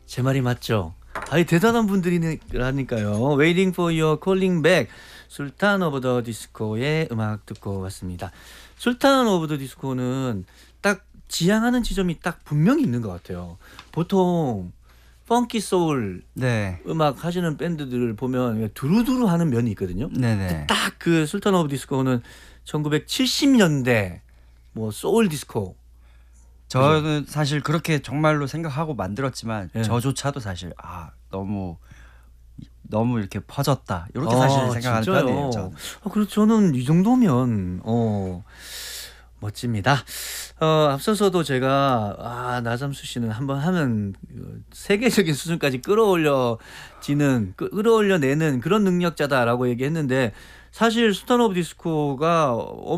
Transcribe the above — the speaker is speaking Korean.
제 말이 맞죠? 아이 대단한 분들이라니까요. Waiting for your calling back. 술탄 오브 더 디스코의 음악 듣고 왔습니다. 술탄 오브 더 디스코는 딱 지향하는 지점이 딱 분명히 있는 것 같아요. 보통 펑키 소울 네. 음악 하시는 밴드들을 보면 두루두루 하는 면이 있거든요. 네네. 딱 그 술탄 오브 디스코는 1970년대 뭐 소울 디스코. 저는 사실 그렇게 정말로 생각하고 만들었지만 예. 저조차도 사실 너무 이렇게 퍼졌다 이렇게 사실 생각하는 진짜요? 편이에요. 저는. 그래서 저는 이 정도면 멋집니다. 앞서서도 제가 나잠수 씨는 한번 하면 세계적인 수준까지 끌어올려내는 그런 능력자다라고 얘기했는데 사실 술탄 오브 디스코가